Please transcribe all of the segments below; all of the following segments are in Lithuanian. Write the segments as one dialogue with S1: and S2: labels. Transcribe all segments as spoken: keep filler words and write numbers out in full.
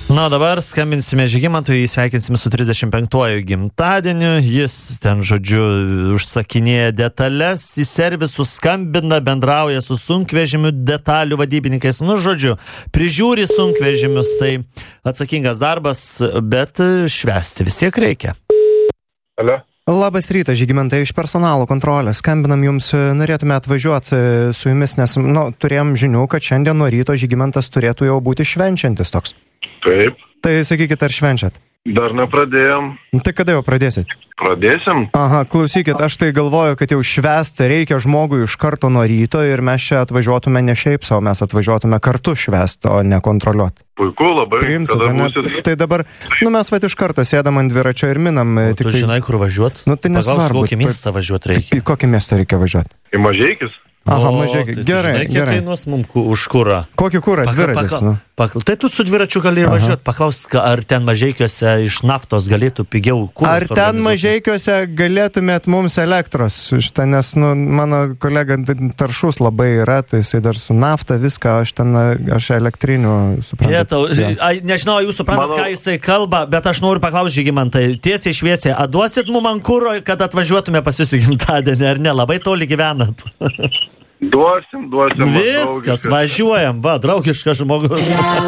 S1: Na, dabar skambinsime Žygimantui, sveikinsime su trisdešimt penktuoju gimtadieniu. Jis ten, žodžiu, užsakinėja detalės, į servisus skambina, bendrauja su sunkvežimių detalių vadybininkais. Nu, žodžiu, prižiūri sunkvežimius, tai atsakingas darbas, bet švęsti vis tiek reikia.
S2: Alio?
S3: Labas rytas, Žygimantai, iš personalo kontrolės. Skambinam jums, norėtume atvažiuoti su jumis, nes nu, turėjom žinių, kad šiandien nuo ryto Žygimantas turėtų jau būti švenčiantis toks.
S2: Taip.
S3: Tai sakykit, ar švenčiat?
S2: Dar nepradėjom.
S3: Tai kada jau pradėsit?
S2: Pradėsim.
S3: Aha, klausykit, aš tai galvoju, kad jau švęsti reikia žmogui iš karto nuo ryto ir mes čia atvažiuotume ne šiaip savo, mes atvažiuotume kartu švęsti, o ne kontroliuoti.
S2: Puiku, labai.
S3: Priimsit, ne? Tai dabar, nu mes vat iš karto sėdam ant dviračio ir minam.
S1: O
S3: tik
S1: tu
S3: tai...
S1: žinai, kur važiuot?
S3: Nu tai nesvarbu.
S1: Kokį miestą važiuot reikia?
S3: Į kokį miestą reikia važiuoti?
S2: Į Mažeikis?
S3: Aha,
S1: O,
S3: Mažeikis.
S1: tai tu
S3: Gerai,
S1: žinai, kiek
S3: gerai.
S1: kainuos mum ku- už kurą?
S3: Kokį kurą?
S1: Pakla-
S3: Dviratis,
S1: pakla-
S3: nu.
S1: pakla- Tai tu su dviračiu gali ir
S3: Aha.
S1: važiuot. Paklausk, ar ten Mažeikiuose iš naftos galėtų pigiau kurą
S3: Ar ten Mažeikiuose galėtumėt mums elektros šitą, nes nu, mano kolega taršus labai yra, tai jisai dar su nafta viską, aš ten, aš elektrinių suprantu.
S1: Jėtau, ai, nežinau, jūs suprantat,
S2: Manau-
S1: ką jisai kalba, bet aš noriu paklausti, Žygimantai, tiesiai šviesiai, a duosit mum ant kuro, kad atvažiuotume pas jūs į gimtadienį, ar ne? Labai toli gyvenat.
S2: Duosim, duosim.
S1: Viskas, važiuojam, va, draugiškas žmogus.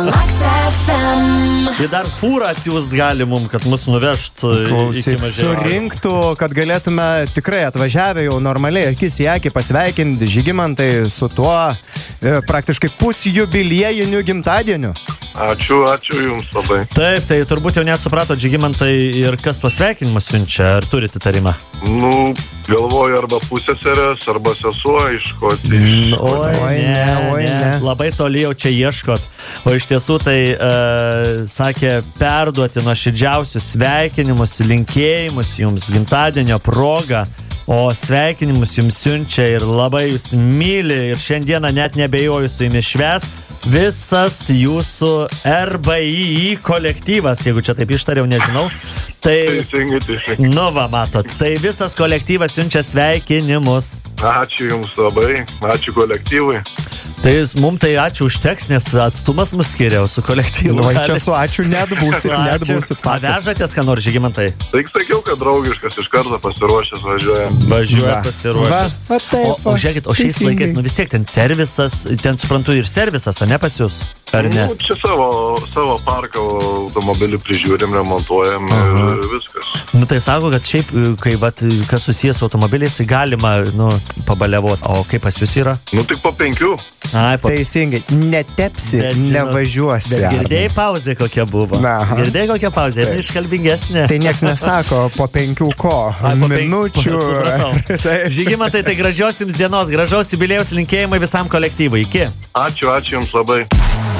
S1: Tai dar fūrą atsiūst gali mum, kad mus nuvežt iki
S3: Klausyk,
S1: Mažeikių.
S3: surinktų, kad galėtume tikrai atvažiavę jau normaliai akis į akį pasveikinti Žygimantai su tuo e, praktiškai pusjubiliejiniu gimtadieniu.
S2: Ačiū, ačiū jums labai.
S1: Taip, tai turbūt jau net supratot, Žygimantai, ir kas tuos sveikinimus siunčia, ar turite įtarimą?
S2: Nu, galvoju, arba pusėserės, arba sesuo iš ko. Iš...
S1: Oi,
S3: Oi,
S1: ne,
S3: ne, oi,
S1: ne,
S3: ne.
S1: labai toli jau čia ieškot. O iš tiesų tai uh, sakė perduoti nuoširdžiausius sveikinimus, linkėjimus jums gimtadienio proga. O sveikinimus jums siunčia ir labai jūs myli ir šiandieną net nebejoju su jumis švęs visas jūsų R B I I kolektyvas, jeigu čia taip ištariau, nežinau. Tai,
S2: Teisingai, teisingai.
S1: nu va, matot, tai visas kolektyvas siunčia sveikinimus.
S2: Ačiū jums labai, ačiū kolektyvui.
S1: Tai mums tai ačiū užteks, nes atstumas mus skiria, o su kolektyvu.
S3: Nu, va,
S1: gali-
S3: čia su ačiū net būsit, net
S1: Ačiū.
S3: būsit.
S1: Pavežatės, ką nors, Žygimantai?
S2: Taigi sakiau, kad draugiškas iš karto pasiruošęs važiuojam.
S1: Važiuoja
S3: Va.
S1: pasiruošęs.
S3: Va, va taip,
S1: O, o žiūrėkit, o šiais
S3: teisingai.
S1: laikais, nu vis tiek ten servisas, ten suprantu ir servisas, a ne pas jūs? Ar ne?
S2: Nu, čia savo, savo parką automobilį prižiūrim, remontuojam
S3: Aha.
S2: ir viskas.
S1: Nu tai sako, kad šiaip, kai vat, kas susijęs su automobiliais, tai galima, nu, pabalevot. O kaip pas jūs yra?
S2: Nu, tik po penkių.
S1: Ai, po...
S3: Teisingai, netepsi,
S1: Bet, žinot,
S3: nevažiuosi.
S1: Bet girdėjai pauzę kokia buvo?
S3: Na, aha.
S1: Girdėjai kokią pauzę?
S3: Taip.
S1: Tai iškalbingesnė.
S3: Tai nieks nesako po penkių ko,
S1: Ai, po penk-
S3: minučių.
S1: Supratau.
S3: Taip.
S1: Žygimantai, tai gražios jums dienos, gražaus jubiliejaus linkėjimai visam kolektyvui. Iki.
S2: Ačiū, ačiū jums labai.